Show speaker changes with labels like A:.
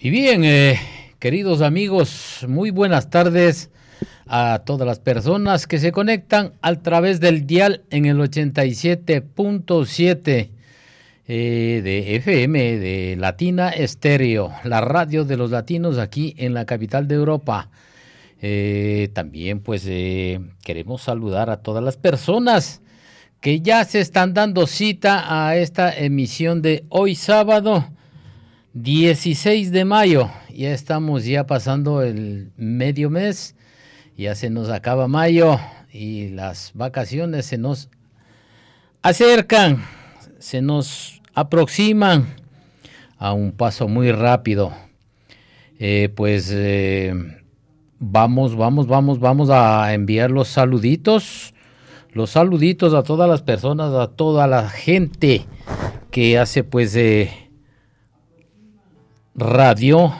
A: Y bien, queridos amigos, muy buenas tardes a todas las personas que se conectan a través del dial en el 87.7 de FM de Latina Estéreo, la radio de los latinos aquí en la capital de Europa. También pues queremos saludar a todas las personas que ya se están dando cita a esta emisión de hoy sábado 16 de mayo. Ya estamos pasando el medio mes, ya se nos acaba mayo y las vacaciones se nos acercan, se nos aproximan a un paso muy rápido. Vamos a enviar los saluditos a todas las personas, a toda la gente que hace radio